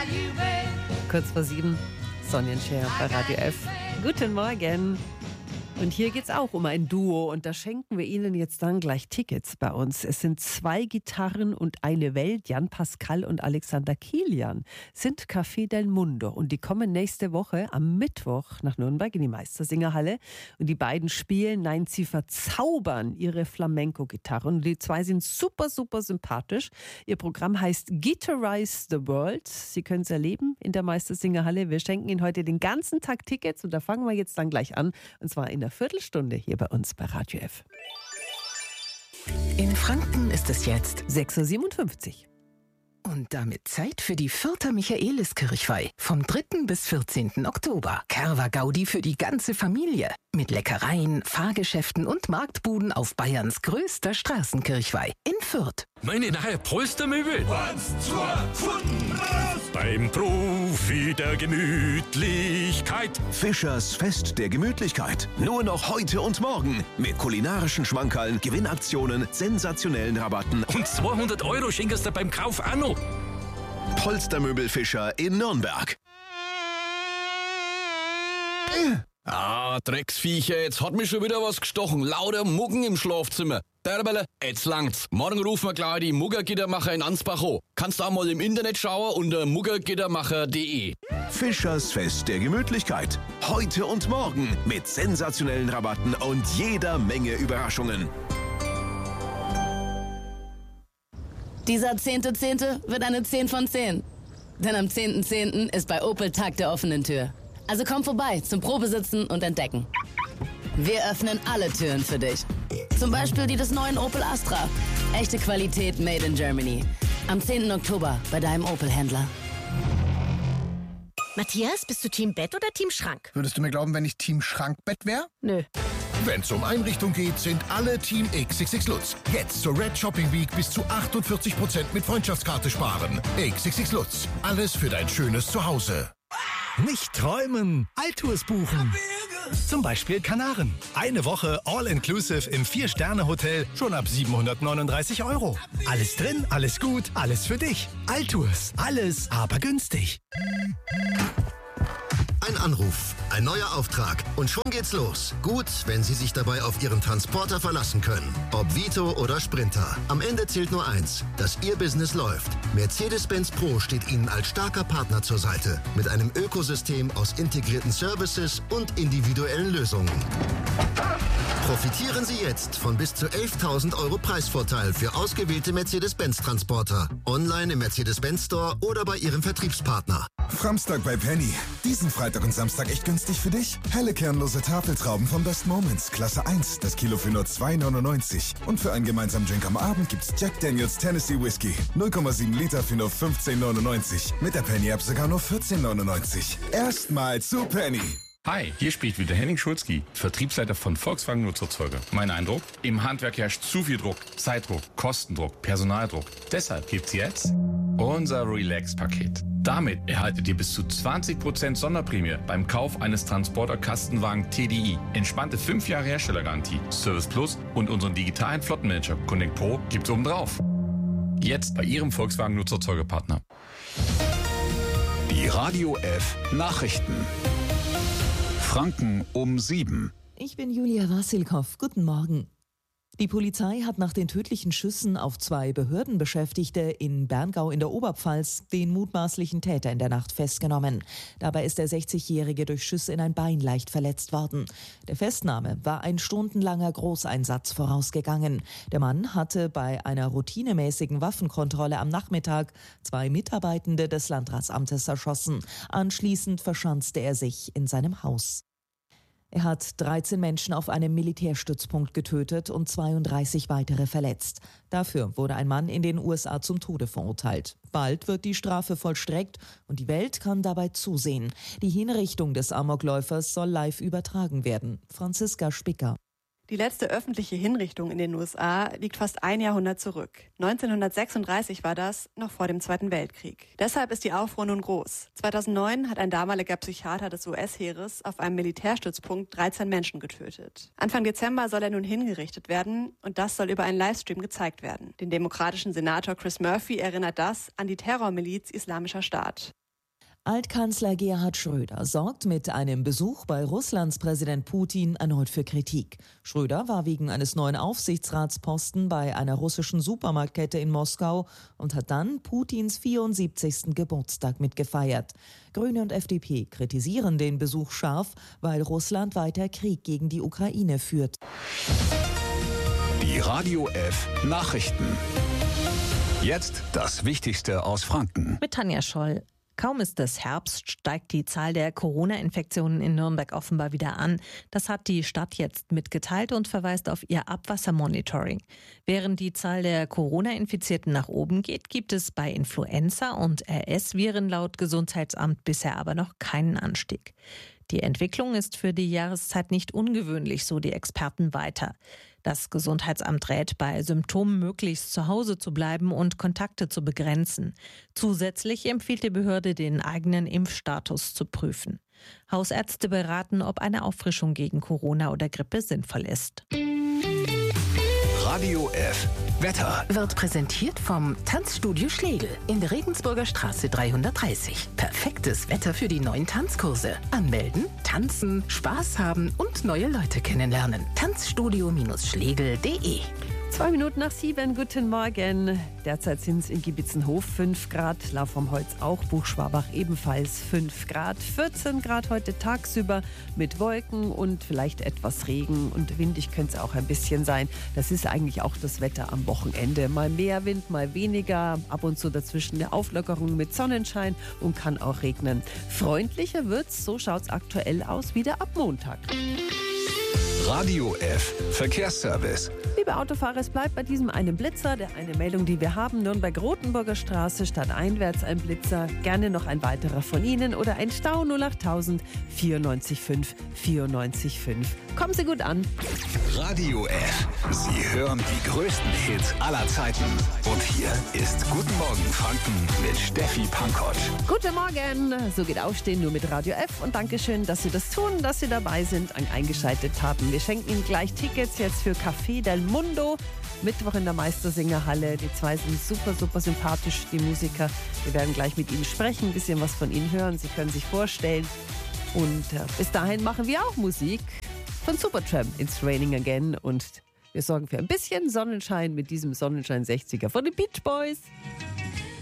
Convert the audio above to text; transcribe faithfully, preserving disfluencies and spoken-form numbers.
Kurz vor sieben, Sonnenschein bei Radio F. Guten Morgen. Und hier geht's auch um ein Duo und da schenken wir Ihnen jetzt dann gleich Tickets bei uns. Es sind zwei Gitarren und eine Welt. Jan Pascal und Alexander Kilian sind Café del Mundo und die kommen nächste Woche am Mittwoch nach Nürnberg in die Meistersingerhalle und die beiden spielen, nein, sie verzaubern ihre Flamenco-Gitarren und die zwei sind super, super sympathisch. Ihr Programm heißt Guitarize the World. Sie können es erleben in der Meistersingerhalle. Wir schenken Ihnen heute den ganzen Tag Tickets und da fangen wir jetzt dann gleich an und zwar in der Viertelstunde hier bei uns bei Radio F. In Franken ist es jetzt sechs Uhr siebenundfünfzig. Und damit Zeit für die Fürther Michaeliskirchweih vom dritten bis vierzehnten Oktober. Kerwa Gaudi für die ganze Familie. Mit Leckereien, Fahrgeschäften und Marktbuden auf Bayerns größter Straßenkirchweih in Fürth. Meine neue Polstermöbel. Eins, zwei, Pfunden raus. Beim Profi der Gemütlichkeit. Fischers Fest der Gemütlichkeit. Nur noch heute und morgen. Mit kulinarischen Schmankerln, Gewinnaktionen, sensationellen Rabatten. Und zweihundert Euro schenkst du beim Kauf auch noch. Polstermöbel Fischer in Nürnberg. Ah, Drecksviecher, jetzt hat mich schon wieder was gestochen. Lauter Muggen im Schlafzimmer. Derbele, jetzt langt's. Morgen rufen wir gleich die Muggergittermacher in Ansbach an. Kannst du auch mal im Internet schauen unter muggergittermacher punkt de. Fischers Fest der Gemütlichkeit. Heute und morgen mit sensationellen Rabatten und jeder Menge Überraschungen. Dieser zehnte zehnte wird eine zehn von zehn. Denn am zehnten zehnten ist bei Opel Tag der offenen Tür. Also komm vorbei zum Probesitzen und Entdecken. Wir öffnen alle Türen für dich. Zum Beispiel die des neuen Opel Astra. Echte Qualität made in Germany. Am zehnten Oktober bei deinem Opel-Händler. Matthias, bist du Team Bett oder Team Schrank? Würdest du mir glauben, wenn ich Team Schrankbett wäre? Nö. Wenn's um Einrichtung geht, sind alle Team X X X Lutz. Jetzt zur Red Shopping Week bis zu achtundvierzig Prozent mit Freundschaftskarte sparen. X X X Lutz. Alles für dein schönes Zuhause. Nicht träumen, Alltours buchen. Zum Beispiel Kanaren. Eine Woche All-Inclusive im Vier-Sterne-Hotel schon ab siebenhundertneununddreißig Euro. Alles drin, alles gut, alles für dich. Alltours, alles aber günstig. Ein Anruf, ein neuer Auftrag und schon geht's los. Gut, wenn Sie sich dabei auf Ihren Transporter verlassen können. Ob Vito oder Sprinter. Am Ende zählt nur eins, dass Ihr Business läuft. Mercedes-Benz Pro steht Ihnen als starker Partner zur Seite. Mit einem Ökosystem aus integrierten Services und individuellen Lösungen. Profitieren Sie jetzt von bis zu elftausend Euro Preisvorteil für ausgewählte Mercedes-Benz-Transporter. Online im Mercedes-Benz Store oder bei Ihrem Vertriebspartner. Framstag bei Penny. Diesen Freitag und Samstag echt günstig für dich? Helle kernlose Tafeltrauben von Best Moments, Klasse eins, das Kilo für nur zwei neunundneunzig. Und für einen gemeinsamen Drink am Abend gibt's Jack Daniels Tennessee Whiskey. null Komma sieben Liter für nur fünfzehn neunundneunzig. Mit der Penny-App sogar nur vierzehn neunundneunzig. Erstmal zu Penny. Hi, hier spricht wieder Henning Schulzki, Vertriebsleiter von Volkswagen Nutzerzeuger. Mein Eindruck? Im Handwerk herrscht zu viel Druck, Zeitdruck, Kostendruck, Personaldruck. Deshalb gibt's jetzt unser Relax-Paket. Damit erhaltet ihr bis zu zwanzig Prozent Sonderprämie beim Kauf eines Transporter-Kastenwagen T D I. Entspannte fünf Jahre Herstellergarantie, Service Plus und unseren digitalen Flottenmanager Connect Pro gibt's obendrauf. Jetzt bei Ihrem Volkswagen Nutzerzeugerpartner. Die Radio F Nachrichten. Franken um sieben. Ich bin Julia Wassilkow. Guten Morgen. Die Polizei hat nach den tödlichen Schüssen auf zwei Behördenbeschäftigte in Berngau in der Oberpfalz den mutmaßlichen Täter in der Nacht festgenommen. Dabei ist der sechzigjährige durch Schüsse in ein Bein leicht verletzt worden. Der Festnahme war ein stundenlanger Großeinsatz vorausgegangen. Der Mann hatte bei einer routinemäßigen Waffenkontrolle am Nachmittag zwei Mitarbeitende des Landratsamtes erschossen. Anschließend verschanzte er sich in seinem Haus. Er hat dreizehn Menschen auf einem Militärstützpunkt getötet und zweiunddreißig weitere verletzt. Dafür wurde ein Mann in den U S A zum Tode verurteilt. Bald wird die Strafe vollstreckt und die Welt kann dabei zusehen. Die Hinrichtung des Amokläufers soll live übertragen werden. Franziska Spicker. Die letzte öffentliche Hinrichtung in den U S A liegt fast ein Jahrhundert zurück. neunzehnhundertsechsunddreißig war das, noch vor dem Zweiten Weltkrieg. Deshalb ist die Aufruhr nun groß. zweitausendneun hat ein damaliger Psychiater des U S-Heeres auf einem Militärstützpunkt dreizehn Menschen getötet. Anfang Dezember soll er nun hingerichtet werden und das soll über einen Livestream gezeigt werden. Den demokratischen Senator Chris Murphy erinnert das an die Terrormiliz Islamischer Staat. Altkanzler Gerhard Schröder sorgt mit einem Besuch bei Russlands Präsident Putin erneut für Kritik. Schröder war wegen eines neuen Aufsichtsratsposten bei einer russischen Supermarktkette in Moskau und hat dann Putins vierundsiebzigsten Geburtstag mitgefeiert. Grüne und F D P kritisieren den Besuch scharf, weil Russland weiter Krieg gegen die Ukraine führt. Die Radio F Nachrichten. Jetzt das Wichtigste aus Franken. Mit Tanja Scholl. Kaum ist es Herbst, steigt die Zahl der Corona-Infektionen in Nürnberg offenbar wieder an. Das hat die Stadt jetzt mitgeteilt und verweist auf ihr Abwassermonitoring. Während die Zahl der Corona-Infizierten nach oben geht, gibt es bei Influenza und R S-Viren laut Gesundheitsamt bisher aber noch keinen Anstieg. Die Entwicklung ist für die Jahreszeit nicht ungewöhnlich, so die Experten weiter. Das Gesundheitsamt rät, bei Symptomen möglichst zu Hause zu bleiben und Kontakte zu begrenzen. Zusätzlich empfiehlt die Behörde, den eigenen Impfstatus zu prüfen. Hausärzte beraten, ob eine Auffrischung gegen Corona oder Grippe sinnvoll ist. Radio F Wetter wird präsentiert vom Tanzstudio Schlegel in der Regensburger Straße dreihundertdreißig. Perfektes Wetter für die neuen Tanzkurse. Anmelden, tanzen, Spaß haben und neue Leute kennenlernen. Tanzstudio Schlegel punkt de. Zwei Minuten nach sieben, guten Morgen. Derzeit sind es in Giebitzenhof fünf Grad, Lauf vom Holz auch, Buchschwabach ebenfalls fünf Grad, vierzehn Grad heute tagsüber mit Wolken und vielleicht etwas Regen und windig könnte es auch ein bisschen sein. Das ist eigentlich auch das Wetter am Wochenende. Mal mehr Wind, mal weniger, ab und zu dazwischen eine Auflockerung mit Sonnenschein und kann auch regnen. Freundlicher wird's, so schaut's aktuell aus, wieder ab Montag. Radio F Verkehrsservice. Liebe Autofahrer, es bleibt bei diesem einen Blitzer, der eine Meldung, die wir haben. Nürnberg-Rotenburger Straße, stadteinwärts ein Blitzer. Gerne noch ein weiterer von Ihnen oder ein Stau null acht tausend vierundneunzig fünf vierundneunzig fünf. Kommen Sie gut an. Radio F. Sie hören die größten Hits aller Zeiten. Und hier ist Guten Morgen Franken mit Steffi Pankott. Guten Morgen. So geht Aufstehen nur mit Radio F. Und Dankeschön, dass Sie das tun, dass Sie dabei sind und eingeschaltet haben. Wir schenken Ihnen gleich Tickets jetzt für Café del Mundo. Mittwoch in der Meistersingerhalle. Die zwei sind super, super sympathisch, die Musiker. Wir werden gleich mit Ihnen sprechen, ein bisschen was von Ihnen hören. Sie können sich vorstellen. Und äh, bis dahin machen wir auch Musik von Supertramp, It's Raining Again. Und wir sorgen für ein bisschen Sonnenschein mit diesem Sonnenschein sechziger von den Beach Boys.